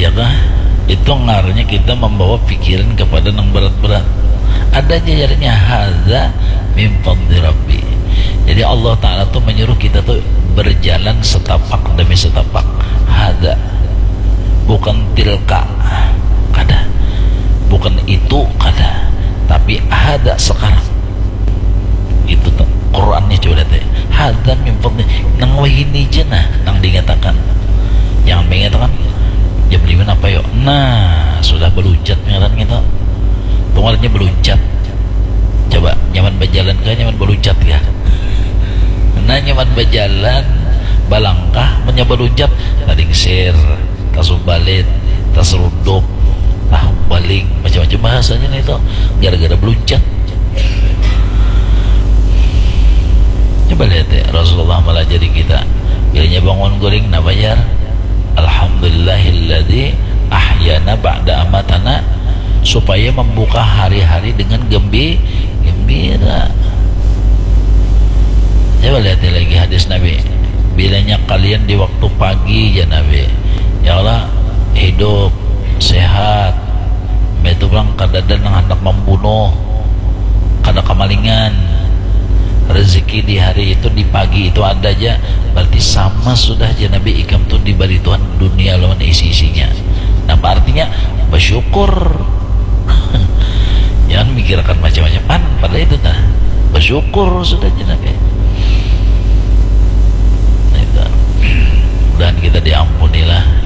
ya kah? Itu ngaruhnya kita membawa pikiran kepada yang berat-berat. Ada jajarnya hadza min fadli rabbi. Jadi Allah Ta'ala tuh menyuruh kita tuh berjalan setapak demi setapak. Hadza, bukan tilka kada, bukan itu kada, tapi hadza sekarang. Itu tuh Qur'annya coba lihat. Hadza min fadli, nang wahini jenah nang dingatakan. Jangan mengatakan ya beliin apa yuk. Nah, sudah beluncat ngaran kita. Pengarnya beluncat. Coba nyaman berjalan ke nyaman beluncat ya. Nah, nyaman berjalan balangkah menyapa beluncat tadi geser, tasubalit, tasruduk, baling, macam-macam bahasanya itu gara-gara beluncat. Coba lihat ya, Rasulullah malah jadi kita bilanya bangun guring na bayar alhamdulillahilladzi ahyana ba'da amatana, supaya membuka hari-hari dengan gembira. Coba lihat lagi hadis Nabi, bilanya kalian di waktu pagi ya Nabi, ya Allah hidup sehat, itu bilang kada ada yang hendak membunuh, kada kemalingan, rezeki di hari itu di pagi itu ada aja, berarti sama sudah aja Nabi ikam tuh diberi Tuhan dunia lawan isi-isinya. Nah artinya bersyukur. Jangan mikirkan macam-macam pada itu nah bersyukur sudah aja Nabi. Dan kita diampunilah